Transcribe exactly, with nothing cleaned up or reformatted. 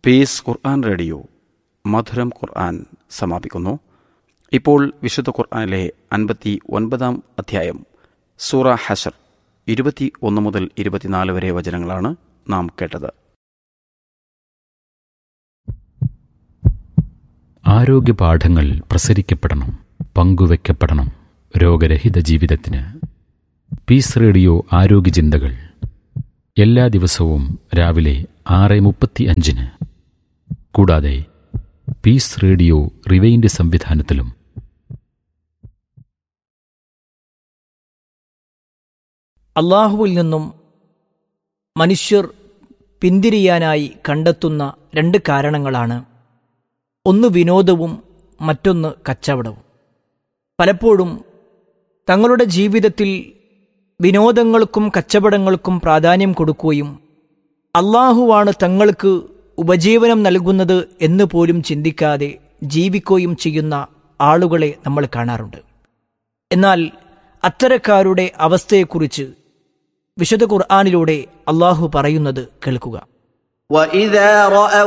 Piece ഖുർആൻ radio മധുരം ഖുർആൻ സമാപിക്കുന്നു. ഇപ്പോൾ വിശുദ്ധ ഖുർആനിലെ അൻപത്തി ഒൻപതാം അധ്യായം സൂറ ഹശർ ഇരുപത്തി ഒന്ന് മുതൽ ഇരുപത്തിനാല് വരെ വചനങ്ങളാണ് നാം കേട്ടത്. ആരോഗ്യപാഠങ്ങൾ പ്രസരിക്കപ്പെടണം, പങ്കുവെക്കപ്പെടണം രോഗരഹിത ജീവിതത്തിന്. പീസ് റേഡിയോ ആരോഗ്യ ചിന്തകൾ എല്ലാ ദിവസവും രാവിലെ ആറ് മുപ്പത്തി അഞ്ചിന്. കൂടാതെ പീസ് റേഡിയോ റിവൈൻഡ് സംവിധാനത്തിലും. അള്ളാഹുവിൽ നിന്നും മനുഷ്യർ പിന്തിരിയാനായി കണ്ടെത്തുന്ന രണ്ട് കാരണങ്ങളാണ്. ഒന്ന് വിനോദവും മറ്റൊന്ന് കച്ചവടവും. പലപ്പോഴും തങ്ങളുടെ ജീവിതത്തിൽ വിനോദങ്ങൾക്കും കച്ചവടങ്ങൾക്കും പ്രാധാന്യം കൊടുക്കുകയും അള്ളാഹുവാണ് തങ്ങൾക്ക് ഉപജീവനം നൽകുന്നത് എന്ന് പോലും ചിന്തിക്കാതെ ജീവിക്കുകയും ചെയ്യുന്ന ആളുകളെ നമ്മൾ കാണാറുണ്ട്. എന്നാൽ അത്തരക്കാരുടെ അവസ്ഥയെക്കുറിച്ച് വിശുദ്ധ ഖുർആനിലൂടെ അള്ളാഹു പറയുന്നത് കേൾക്കുക.